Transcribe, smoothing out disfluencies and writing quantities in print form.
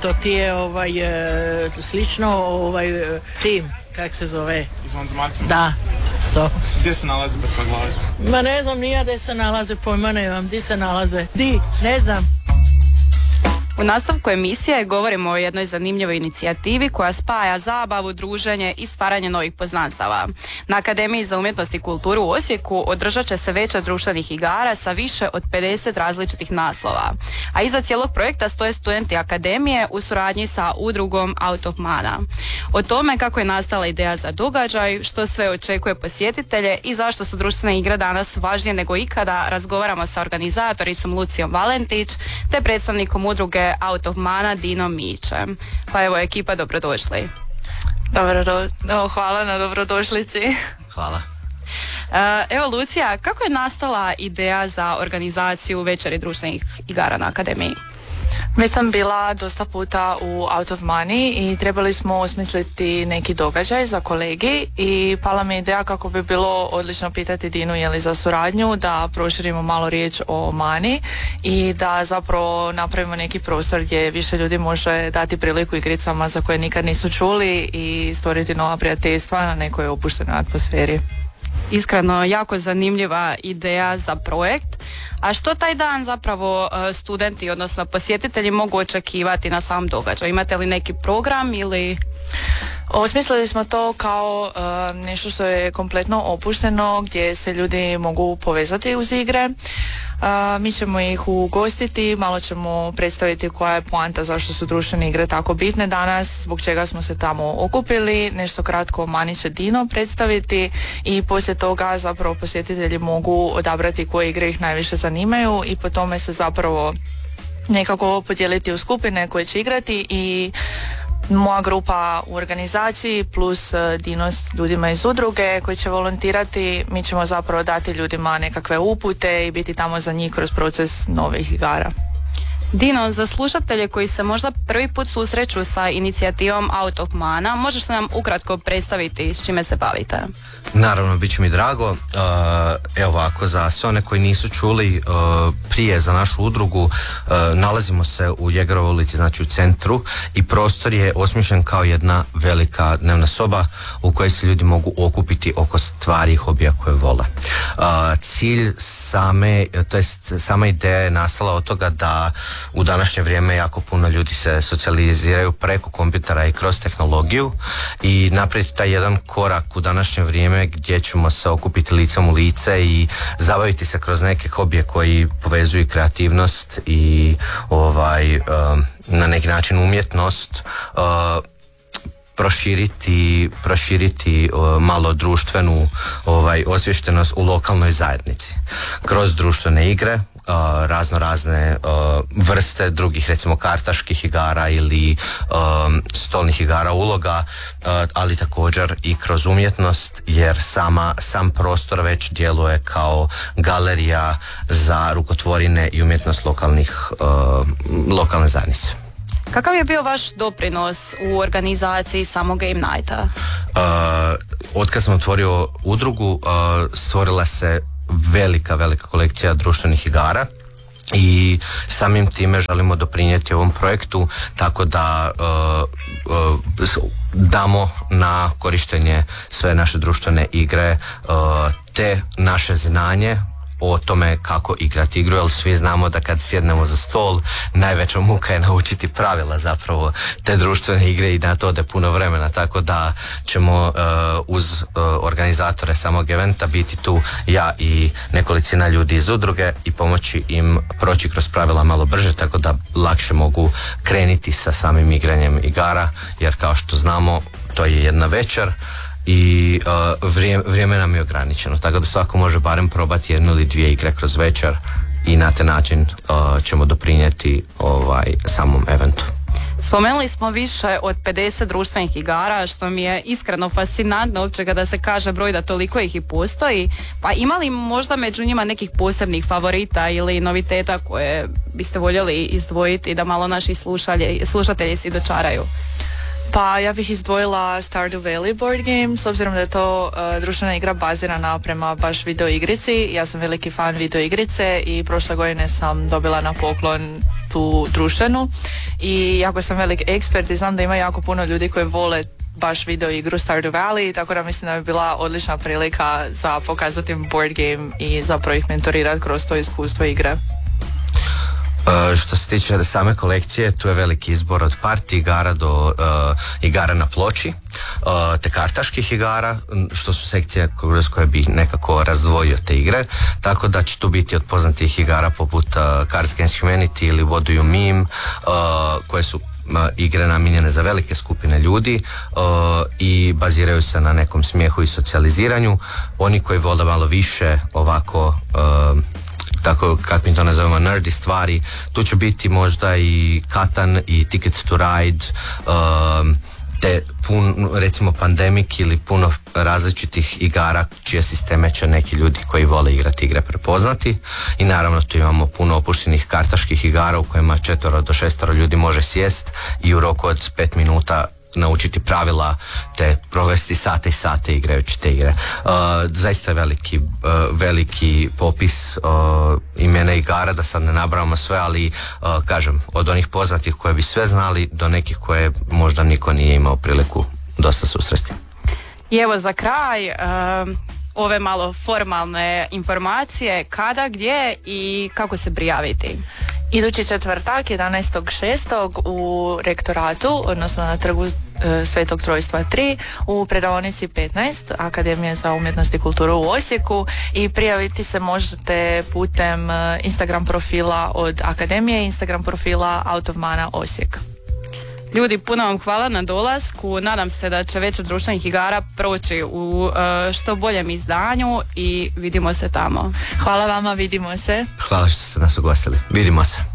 to ti je slično tim, kak se zove? Izvanzemaljci? Da, to. Gdje se nalazi Brkva glavi? Ma ne znam nija gdje se nalaze, pojma nemam, gdje se nalaze. Ne znam. U nastavku emisije govorimo o jednoj zanimljivoj inicijativi koja spaja zabavu, druženje i stvaranje novih poznanstava. Na Akademiji za umjetnost i kulturu u Osijeku održat će se večer društvenih igara sa više od 50 različitih naslova. A iza cijelog projekta stoje studenti Akademije u suradnji sa udrugom Out of Mana. O tome kako je nastala ideja za događaj, što sve očekuje posjetitelje i zašto su društvene igre danas važnije nego ikada, razgovaramo sa organizatoricom Lucijom Valentić te predstavnikom udruge Out of Mana Dinom Mićem. Pa evo ekipa, dobrodošli. Hvala na dobrodošlici. Hvala. Evo Lucija, kako je nastala ideja za organizaciju večeri društvenih igara na Akademiji? Već sam bila dosta puta u Out of Money i trebali smo osmisliti neki događaj za kolegi i pala mi ideja kako bi bilo odlično pitati Dinu je li za suradnju, da proširimo malo riječ o Mani i da zapravo napravimo neki prostor gdje više ljudi može dati priliku igricama za koje nikad nisu čuli i stvoriti nova prijateljstva na nekoj opuštenoj atmosferi. Iskreno, jako zanimljiva ideja za projekt. A što taj dan zapravo studenti, odnosno posjetitelji mogu očekivati na sam događaj? Imate li neki program ili... Osmislili smo to kao nešto što je kompletno opušteno, gdje se ljudi mogu povezati uz igre. Mi ćemo ih ugostiti, malo ćemo predstaviti koja je poanta, zašto su društvene igre tako bitne danas, zbog čega smo se tamo okupili, nešto kratko Mani će Dino predstaviti i poslije toga zapravo posjetitelji mogu odabrati koje igre ih najviše zanimaju i po tome se zapravo nekako podijeliti u skupine koje će igrati i moja grupa u organizaciji plus Dino s ljudima iz udruge koji će volontirati, mi ćemo zapravo dati ljudima nekakve upute i biti tamo za njih kroz proces novih igara. Dino, za slušatelje koji se možda prvi put susreću sa inicijativom Out of Mana, možeš li nam ukratko predstaviti s čime se bavite? Naravno, bit će mi drago. Evo ovako, za sve one koji nisu čuli prije za našu udrugu, nalazimo se u Jegerovoj ulici, znači u centru, i prostor je osmišljen kao jedna velika dnevna soba u kojoj se ljudi mogu okupiti oko stvari i hobija koje vole. Cilj sama ideja je nastala od toga da u današnje vrijeme jako puno ljudi se socijaliziraju preko kompjutera i kroz tehnologiju i napraviti taj jedan korak u današnje vrijeme gdje ćemo se okupiti licem u lice i zabaviti se kroz neke hobije koji povezuju kreativnost i na neki način umjetnost, proširiti malo društvenu osviještenost u lokalnoj zajednici kroz društvene igre, razne vrste drugih, recimo kartaških igara ili stolnih igara uloga, ali također i kroz umjetnost, jer sam prostor već djeluje kao galerija za rukotvorine i umjetnost lokalne zajednice. Kakav je bio vaš doprinos u organizaciji samog Game Nighta? Otkad sam otvorio udrugu, stvorila se velika kolekcija društvenih igara i samim time želimo doprinijeti ovom projektu tako da damo na korištenje sve naše društvene igre te naše znanje o tome kako igrati igru, jer svi znamo da kad sjednemo za stol najveća muka je naučiti pravila zapravo te društvene igre i na to ode puno vremena, tako da ćemo uz organizatore samog eventa biti tu ja i nekolicina ljudi iz udruge i pomoći im proći kroz pravila malo brže, tako da lakše mogu krenuti sa samim igranjem igara, jer kao što znamo to je jedna večer i vrijeme nam je ograničeno, tako da svako može barem probati jednu ili dvije igre kroz večer i na taj način ćemo doprinijeti samom eventu. Spomenuli smo više od 50 društvenih igara, što mi je iskreno fascinantno uopće kada se kaže broj da toliko ih i postoji. Pa ima li možda među njima nekih posebnih favorita ili noviteta koje biste voljeli izdvojiti da malo naši slušatelji si dočaraju? Pa ja bih izdvojila Stardew Valley board game, s obzirom da je to društvena igra bazirana prema baš video igrici. Ja sam veliki fan video igrice i prošle godine sam dobila na poklon tu društvenu i jako sam velik ekspert i znam da ima jako puno ljudi koji vole baš video igru Stardew Valley, tako da mislim da bi bila odlična prilika za pokazati im board game i zapravo ih mentorirati kroz to iskustvo igre. Što se tiče same kolekcije, tu je veliki izbor od party igara do igara na ploči, te kartaških igara, što su sekcije kroz koje bi nekako razdvojio te igre, tako da će tu biti od poznatih igara poput Cards Against Humanity ili What Do You Meme, koje su igre namijenjene za velike skupine ljudi i baziraju se na nekom smijehu i socijaliziranju. Oni koji vole malo više ovako tako kako mi to nazovemo nerdy stvari, tu će biti možda i Katan i Ticket to Ride, te recimo Pandemic ili puno različitih igara čije sisteme će neki ljudi koji vole igrati igre prepoznati. I naravno tu imamo puno opuštenih kartaških igara u kojima 4 do 6 ljudi može sjest i u roku od 5 minuta naučiti pravila te provesti sate i sate igrajući te igre. Zaista je veliki popis imena igara, da sad ne nabrajamo sve, ali kažem, od onih poznatih koje bi sve znali do nekih koje možda niko nije imao priliku dosta susresti. I evo za kraj ove malo formalne informacije, kada, gdje i kako se prijaviti. Idući četvrtak, 11.6. u rektoratu, odnosno na trgu Svetog Trojstva 3, u predaonici 15 Akademije za umjetnost i kulturu u Osijeku, i prijaviti se možete putem Instagram profila od Akademije i Instagram profila Out of Mana Osijek. Ljudi, puno vam hvala na dolasku. Nadam se da će Večer društvenih igara proći u što boljem izdanju i vidimo se tamo. Hvala vama, vidimo se. Hvala što ste nas ugostili. Vidimo se.